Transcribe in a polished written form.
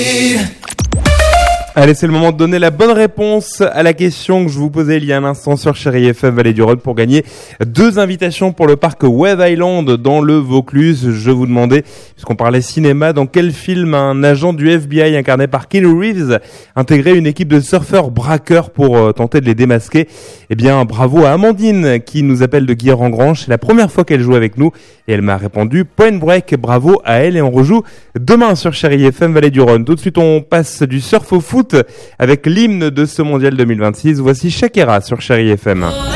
Allez, c'est le moment de donner la bonne réponse à la question que je vous posais il y a un instant sur Chérie FM Vallée du Rhône pour gagner 2 invitations pour le parc Wave Island dans le Vaucluse. Je vous demandais, puisqu'on parlait cinéma, dans quel film un agent du FBI incarné par Keanu Reeves intégrait une équipe de surfeurs braqueurs pour tenter de les démasquer. Eh bien, bravo à Amandine qui nous appelle de Guilherand-Grange. C'est la première fois qu'elle joue avec nous et elle m'a répondu Point Break. Bravo à elle et on rejoue demain sur Chérie FM Vallée du Rhône. Tout de suite, on passe du surf au foot avec l'hymne de ce mondial 2026. Voici Shakira sur Chérie FM.